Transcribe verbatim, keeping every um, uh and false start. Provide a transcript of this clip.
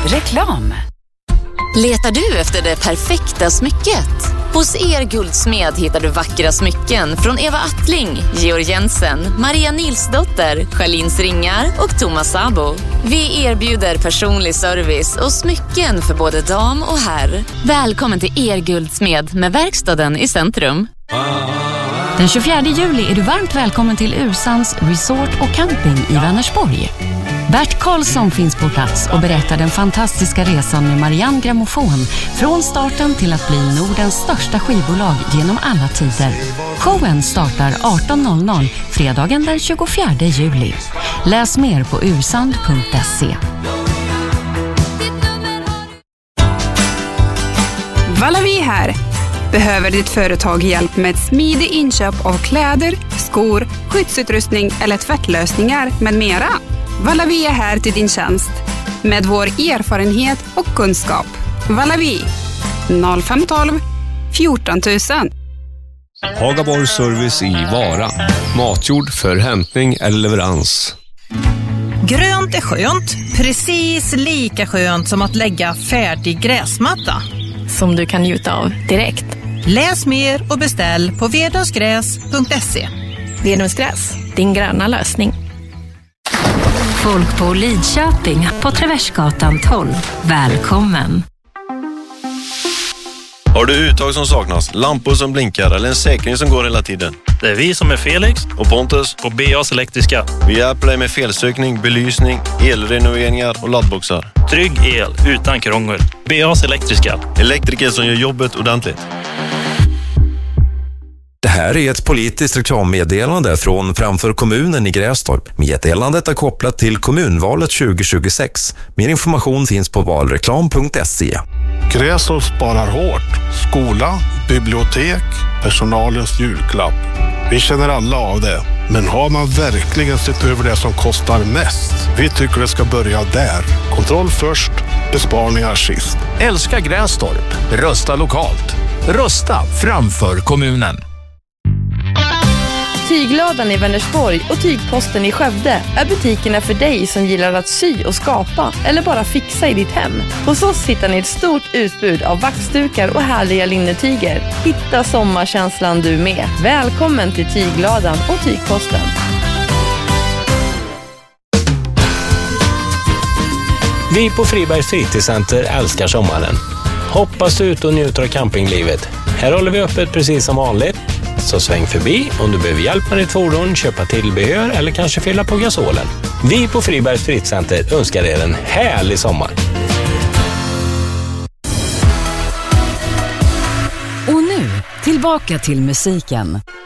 Reklam. Letar du efter det perfekta smycket? Hos Er Guldsmed hittar du vackra smycken från Eva Attling, Georg Jensen, Maria Nilsdotter, Charlins Ringar och Thomas Sabo. Vi erbjuder personlig service och smycken för både dam och herr. Välkommen till Er Guldsmed med verkstaden i centrum. Den tjugofjärde juli är du varmt välkommen till Ursans Resort och Camping i Vänersborg. Bert Karlsson finns på plats och berättar den fantastiska resan med Marianne Grammofon från starten till att bli Nordens största skivbolag genom alla tider. Showen startar arton noll noll fredagen den tjugofjärde juli. Läs mer på ursand punkt se. Valavi här. Behöver ditt företag hjälp med ett smidigt inköp av kläder, skor, skyddsutrustning eller tvättlösningar med mera? Valavi är här till din tjänst med vår erfarenhet och kunskap. Valavi noll fem ett två fjorton tusen. Hagaborg Service i Vara. Matjord för hämtning eller leverans. Grönt är skönt, precis lika skönt som att lägga färdig gräsmatta. Som du kan njuta av direkt. Läs mer och beställ på vedungsgräs punkt se. Vedungsgräs, din gröna lösning. Folk på Lidköping på Traversgatan tolv. Välkommen! Har du uttag som saknas, lampor som blinkar eller en säkring som går hela tiden? Det är vi som är Felix och Pontus på B A's Elektriska. Vi hjälper dig med felsökning, belysning, elrenoveringar och laddboxar. Trygg el utan krångel. B A's Elektriska. Elektriker som gör jobbet ordentligt. Det här är ett politiskt reklammeddelande från Framför kommunen i Grästorp. Meddelandet är kopplat till kommunvalet tjugo tjugosex. Mer information finns på valreklam punkt se. Grästorp sparar hårt. Skola, bibliotek, personalens julklapp. Vi känner alla av det. Men har man verkligen sett över det som kostar mest? Vi tycker det ska börja där. Kontroll först, besparingar sist. Älska Grästorp. Rösta lokalt. Rösta framför kommunen. Tyglådan i Vänersborg och Tygposten i Skövde är butikerna för dig som gillar att sy och skapa eller bara fixa i ditt hem. Hos oss hittar ni ett stort utbud av vaxdukar och härliga linnetyger. Hitta sommarkänslan du med. Välkommen till Tyglådan och Tygposten. Vi på Fribergs fritidscenter älskar sommaren. Hoppas ut och njuter av campinglivet. Här håller vi öppet precis som vanligt. Så sväng förbi om du behöver hjälp med ditt fordon, köpa tillbehör eller kanske fylla på gasolen. Vi på Fribergs fritidscenter önskar er en härlig sommar. Och nu, tillbaka till musiken.